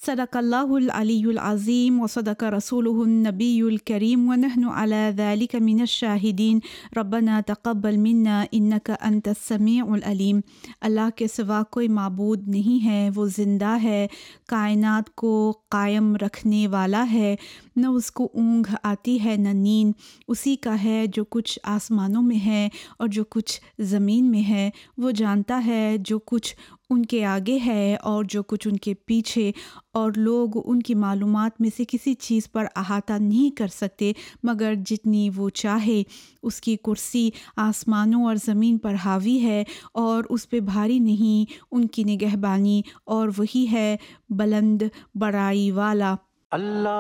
सदक़ल्लाहुल अलीयुल अज़ीम व सदक़ रसूलुहुन नबियुल करीम व नहनु अला ज़ालिका मिनश शाहिदीन रब्बना तक़ब्बल मिन्ना इन्नका अंतस समीउल अलीम। अल्लाह के सिवा कोई माबूद नहीं है, वो ज़िंदा है, कायनात को कायम रखने वाला है, न उसको ऊँघ आती है न नींद। उसी का है जो कुछ आसमानों में है और जो कुछ ज़मीन में है। वो जानता है जो कुछ उनके आगे है और जो कुछ उनके पीछे, और लोग उनकी मालूमात में से किसी चीज़ पर अहाता नहीं कर सकते मगर जितनी वो चाहे। उसकी कुर्सी आसमानों और ज़मीन पर हावी है और उस पे भारी नहीं उनकी निगहबानी, और वही है बुलंद बड़ाई वाला।